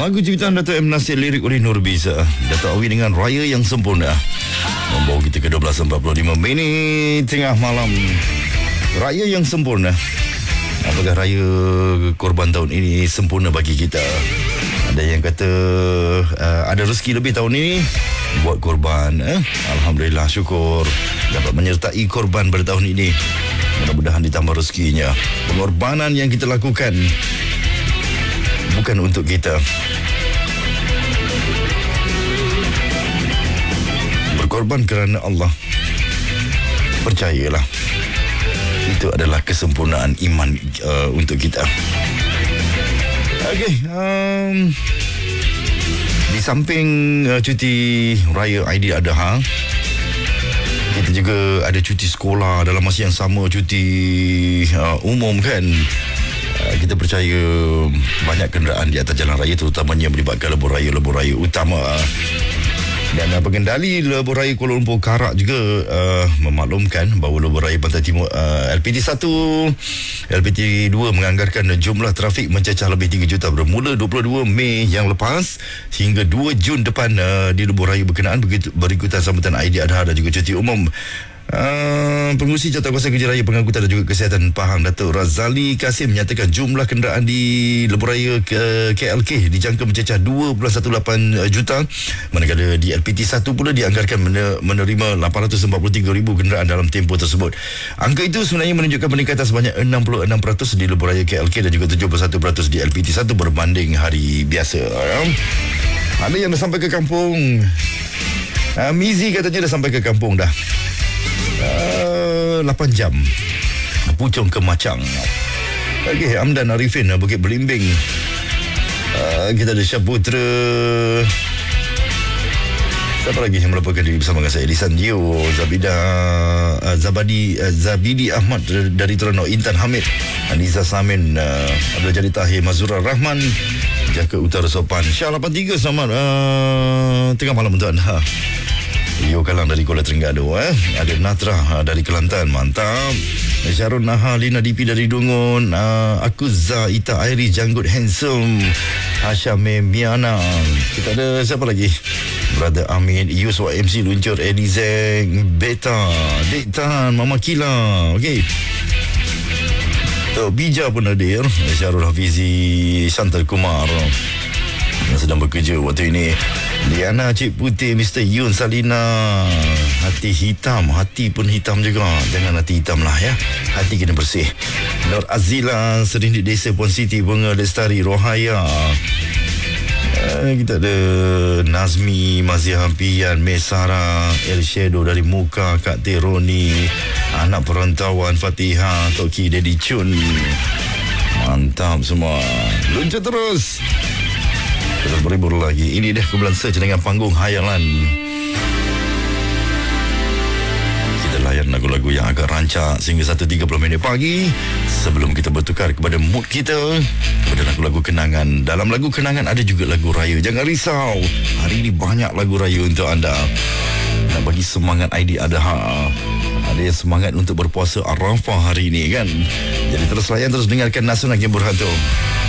Lagu ciptaan Dato' M. Nasir, lirik oleh Nur Biza. Dato' Awi dengan Raya yang Sempurna membawa kita ke 12.45 minit tengah malam. Raya yang sempurna. Apakah raya korban tahun ini sempurna bagi kita? Ada yang kata ada rezeki lebih tahun ini, buat korban. Alhamdulillah, syukur dapat menyertai korban pada tahun ini. Mudah-mudahan ditambah rezekinya. Pengorbanan yang kita lakukan bukan untuk kita. Berkorban kerana Allah. Percayalah, itu adalah kesempurnaan iman untuk kita. Okey, di samping cuti raya Aidiladha, kita juga ada cuti sekolah dalam masa yang sama, cuti umum kan. Kita percaya banyak kenderaan di atas jalan raya, terutamanya melibatkan lebuh raya utama. Dan pengendali lebuh raya Kuala Lumpur Karak juga memaklumkan bahawa lebuh raya Pantai Timur LPT1, LPT2 menganggarkan jumlah trafik mencecah lebih 3 juta bermula 22 Mei yang lepas hingga 2 Jun depan di lebuh raya berkenaan, berikutan sambutan Aidiladha dan juga cuti umum. Pengurusi Jawatankuasa Kerja Raya, Pengangkutan dan juga Kesihatan Pahang, Datuk Razali Kasim menyatakan jumlah kenderaan di lebuh raya KLK dijangka mencecah 2.18 juta, manakala di LPT1 pula dianggarkan menerima 843,000 kenderaan dalam tempoh tersebut. Angka itu sebenarnya menunjukkan peningkatan sebanyak 66% di lebuh raya KLK dan juga 71% di LPT1 berbanding hari biasa. Ada yang dah sampai ke kampung. Mizi katanya dah sampai ke kampung dah. 8 jam Puchong ke Macang. Okey, Amdan Arifin, Bukit Belimbing. Kita ada Syaputra. Siapa lagi yang melaporkan diri bersama dengan saya? Lisan Dio, Zabidi Ahmad dari Terengganu, Intan Hamid, Aniza Samin, Abdul Jalil Tahir, Mazura Rahman, Jaka Utara Sopan. Syah 83, selamat tengah malam untuk anda. Yo Kalang dari Kuala Terengganu. Ada Natra dari Kelantan, mantap. Syarul Naha, Lina Dipi dari Dungun, Akuza Ita Airi Janggut Handsome, Hashame Miana. Kita ada siapa lagi? Brother Amin, Yuswa MC Luncur, Eddie Zeng, Beta, Dektan, Mama Kila. Okey, Bija pun hadir. Syarul Hafizi, Shantal Kumar yang sedang bekerja waktu ini. Liana Cik Putih, Mr. Yun Salina, hati hitam, hati pun hitam juga. Jangan hati hitam lah ya, hati kena bersih. Nur Azila, Serindik Desa Puan Siti, Bunga Lestari Rohaya. Kita ada Nazmi, Mazia Hampian, Mesara, El Shadow dari Muka, Kak Teroni, anak perantauan Fatihah, Toki Dedi Chun. Mantap semua, luncur terus. Terus berhibur lagi. Ini dia kumpulan search dengan panggung hayalan. Kita layan lagu-lagu yang agak rancak sehingga 1.30 minit pagi, sebelum kita bertukar kepada mood kita, kepada lagu-lagu kenangan. Dalam lagu kenangan ada juga lagu raya. Jangan risau, hari ini banyak lagu raya untuk anda. Nak bagi semangat Aidiladha. Ada yang semangat untuk berpuasa Arafah hari ini kan. Jadi terus layan, terus dengarkan Nasional yang berhantu.